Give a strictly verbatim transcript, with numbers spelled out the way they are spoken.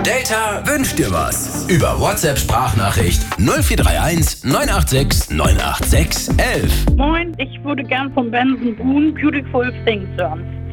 Data wünscht dir was. Über WhatsApp-Sprachnachricht null vier drei eins neun acht sechs neun acht sechs eins eins. Moin, ich würde gern von Benson Boone Beautiful Things hören.